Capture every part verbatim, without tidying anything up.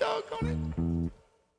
doggone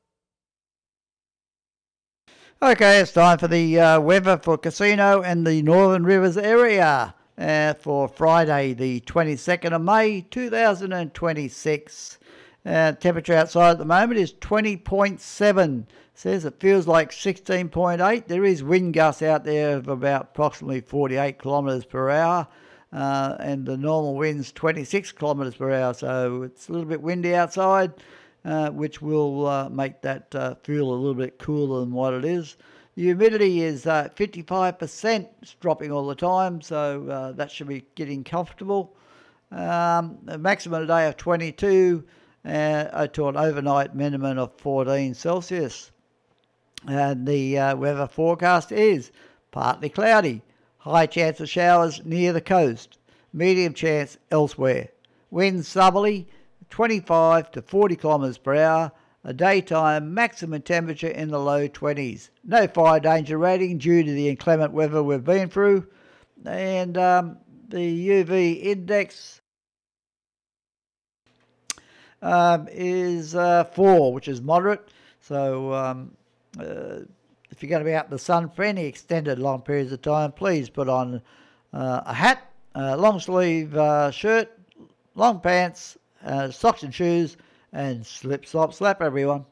it. Okay, it's time for the uh, weather for Casino and the Northern Rivers area uh, for Friday, the twenty-second of May, two thousand twenty-six. Uh, temperature outside at the moment is twenty point seven. Says it feels like sixteen point eight. There is wind gusts out there of about approximately forty-eight kilometres per hour. Uh, and the normal wind's twenty-six kilometres per hour, so it's a little bit windy outside, uh, which will uh, make that uh, feel a little bit cooler than what it is. The humidity is uh, fifty-five percent. It's dropping all the time, so uh, that should be getting comfortable. Um, a maximum today of twenty-two uh, to an overnight minimum of fourteen Celsius. And the uh, weather forecast is partly cloudy. High chance of showers near the coast. Medium chance elsewhere. Winds southerly, twenty-five to forty kilometres per hour. A daytime maximum temperature in the low twenties. No fire danger rating due to the inclement weather we've been through. And um, the U V index um, is uh, four, which is moderate. So um, uh, if you're going to be out in the sun for any extended long periods of time, please put on uh, a hat, a long sleeve uh, shirt, long pants, uh, socks and shoes, and slip, slop, slap, everyone.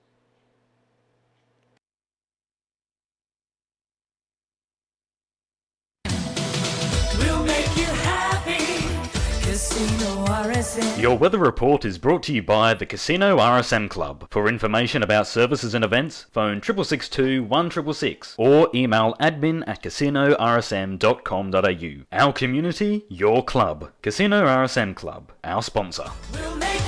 We'll make you happy. Casino R S M. Your weather report is brought to you by the Casino R S M Club. For information about services and events, phone six six two, one six six six or email admin at casino r s m dot com dot a u. Our community, your club. Casino R S M Club, our sponsor. We'll make